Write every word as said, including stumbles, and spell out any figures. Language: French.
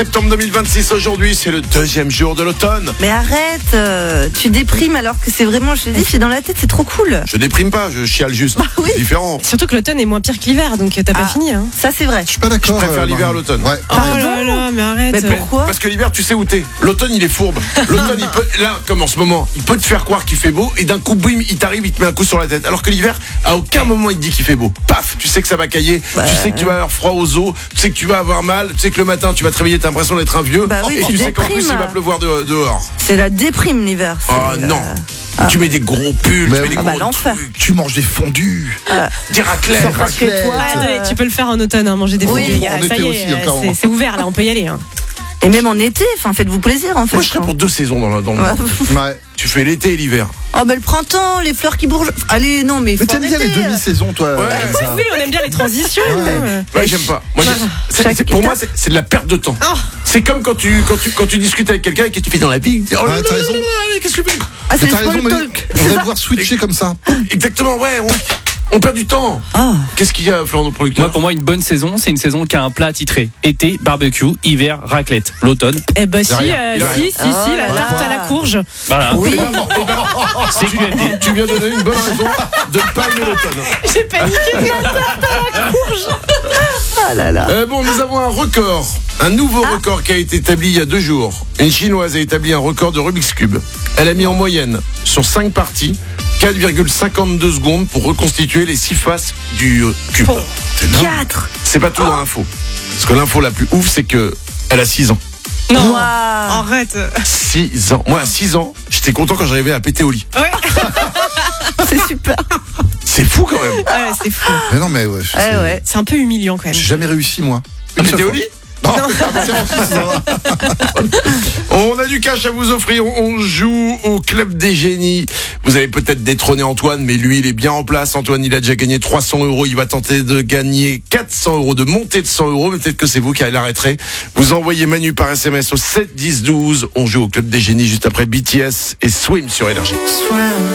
Septembre deux mille vingt-six, aujourd'hui, c'est le deuxième jour de l'automne. Mais arrête, euh, tu déprimes alors que c'est vraiment, je te dis, c'est dans la tête, c'est trop cool. Je déprime pas, je chiale juste. Bah oui. C'est différent. Surtout que l'automne est moins pire que l'hiver, donc t'as pas Ah, fini. Hein. Ça c'est vrai. Je suis pas d'accord. Je préfère euh, l'hiver à Marie. l'automne. Ouais. Oh là là, mais arrête. Mais pourquoi? Parce que l'hiver, tu sais où t'es. L'automne, il est fourbe. L'automne, il peut, là, comme en ce moment, il peut te faire croire qu'il fait beau et d'un coup, bim, il t'arrive, il te met un coup sur la tête. Alors que l'hiver, à aucun moment, il te dit qu'il fait beau. Paf, tu sais que ça va cailler. Bah, tu sais que tu vas avoir froid aux os. Tu sais que tu vas avoir mal. Tu sais que le matin, tu vas te réveiller, t'as l'impression d'être un vieux. Bah oui, et tu tu sais qu'en plus, déprimes. il va pleuvoir de- dehors. C'est la déprime l'hiver. c'est, Oh euh, non. ah. Tu mets des gros pulls, Mais tu mets des ah bah, gros l'enfer. trucs, Tu manges des fondus. des raclettes. Sors pas chez toi. Ah, attendez, euh, tu peux le faire en automne, hein, manger des Oui, fondus. en Ça été y aussi, est, encore. c'est- c'est ouvert là, on peut y aller. Hein. Et même en été, enfin faites-vous plaisir en fait. Moi, je serais pour deux saisons dans le, dans le Ouais. monde. Ouais. Tu fais l'été et l'hiver. Oh bah le printemps, les fleurs qui bourgeonnent. Allez non mais. Mais faut t'aimes bien les arrêter. demi-saisons, toi. Ouais. Elsa. Oui, on aime bien les transitions. hein. Ouais, j'aime pas. Moi, j'aime- c'est- Chaque c'est- pour moi, étape. c'est c'est de la perte de temps. Oh. C'est comme quand tu, quand tu, quand tu discutes avec quelqu'un et que tu fais dans la vie. Oh là Ouais, là t'as là raison. là là, allez, qu'est-ce que tu fais? Ah c'est Mais le t'as raison, small mais talk. on va devoir switcher comme ça. Exactement, ouais. On, on perd du temps. Ah. Qu'est-ce qu'il y a, Florent, notre producteur? Moi, pour moi, une bonne saison, c'est une saison qui a un plat titré été, barbecue, hiver, raclette. L'automne, Eh bah si, rien. euh, Il a si, rien. si, si, la Ah, tarte voilà. à la courge. voilà. Oui. C'est Q F D. Tu viens de donner une bonne raison de ne pas aimer l'automne. J'ai paniqué de la tarte à la courge. Ah là là. Euh, bon, nous avons un record, un nouveau record qui a été établi il y a deux jours. Une Chinoise a établi un record de Rubik's Cube. Elle a mis en moyenne, sur cinq parties, quatre virgule cinquante-deux secondes pour reconstituer les six faces du euh, cube. C'est énorme. Quatre. C'est pas tout dans l'info. Parce que l'info la plus ouf, c'est que elle a six ans. Non, Waouh. arrête. six ans. Moi, à six ans, j'étais content quand j'arrivais à péter au lit. Ouais, C'est super. C'est fou quand même. ouais c'est fou. Mais non, mais ouais. je- Ouais ouais. C'est un peu humiliant quand même. J'ai jamais réussi, moi. Tu pétais au lit? Non, c'est mon fils, ça va. On a du cash à vous offrir. On joue au Club des Génies. Vous avez peut-être détrôné Antoine, mais lui, il est bien en place. Antoine, il a déjà gagné trois cents euros. Il va tenter de gagner quatre cents euros, de monter de cent euros. Mais peut-être que c'est vous qui l'arrêterez. Vous envoyez Manu par S M S au sept dix douze. On joue au Club des Génies juste après B T S et Swim sur Énergie.